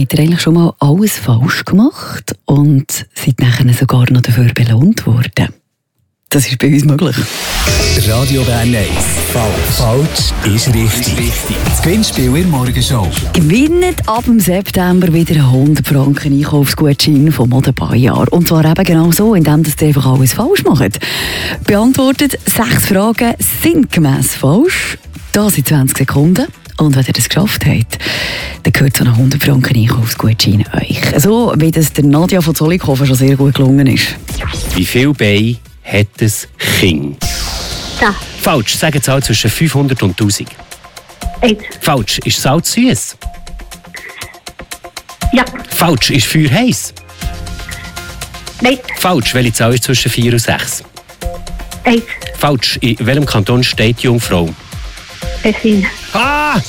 habt ihr eigentlich schon mal alles falsch gemacht und seid nachher sogar noch dafür belohnt worden? Das ist bei uns möglich. Radio Bern 1. Falsch ist richtig. Das Gewinnspiel in der Morgenshow. Gewinnt ab dem September wieder einen 100 Franken Einkaufsgutschein vom Mode Baujahr. Und zwar eben genau so, indem ihr einfach alles falsch macht. Beantwortet 6 Fragen sinngemäss falsch. Das in 20 Sekunden. Und wenn ihr das geschafft habt, dann gehört so ein 100 Franken Einkaufsgutschein euch. So wie das der Nadja von Zollikofen schon sehr gut gelungen ist. Wie viele Beine hat ein Kind? Ja. Falsch, sagen eine Zahl zwischen 500 und 1000. 1. Falsch, ist Salz süß? Ja. Falsch, ist Feuer heiß? Nein. Falsch, welche Zahl ist zwischen 4 und 6? 1. Falsch, in welchem Kanton steht die Jungfrau? Tessin. Ah!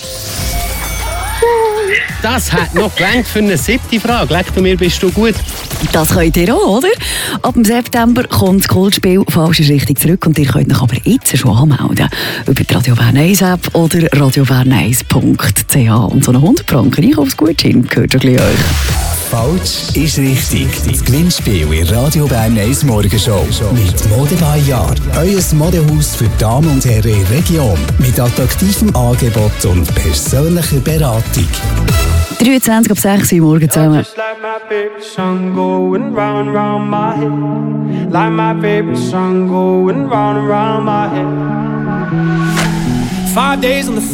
Das hat noch gelangt für eine 7. Frage. Leg du mir, bist du gut? Das könnt ihr auch, oder? Ab dem September kommt das Kultspiel «Falsch ist richtig» zurück und ihr könnt euch aber jetzt schon anmelden. Über die Radio Bern 1 App oder radiobern1.ch. Und so ein 100 Franken Einkaufsgutschein gehört schon gleich euch. Falsch ist richtig. Das Gewinnspiel in Radio Bern 1 Morgenshow. Mit Mode Baujahr. Euer Modehaus für Damen und Herren in der Region. Mit attraktivem Angebot und persönlicher Beratung. 23 ab 6 Uhr morgen zusammen. Just like my favorite song going round and round my head. Like my favorite song going round and round my head. 5 days on the